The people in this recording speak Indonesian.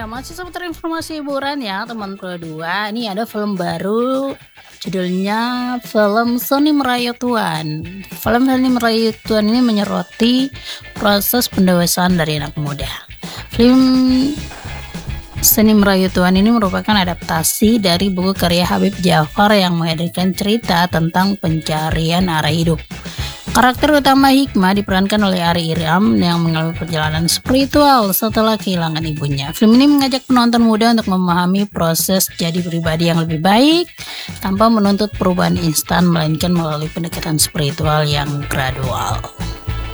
Ya, masih seputar informasi hiburan ya, teman Pro 2. Ini ada film baru, judulnya film Seni Merayuan. Film Seni Merayuan ini menyoroti proses pendewasaan dari anak muda. Film Seni Merayuan ini merupakan adaptasi dari buku karya Habib Jafar yang menghadirkan cerita tentang pencarian arah hidup. Karakter utama Hikmah diperankan oleh Ari Iram yang mengalami perjalanan spiritual setelah kehilangan ibunya. Film ini mengajak penonton muda untuk memahami proses jadi pribadi yang lebih baik tanpa menuntut perubahan instan, melainkan melalui pendekatan spiritual yang gradual.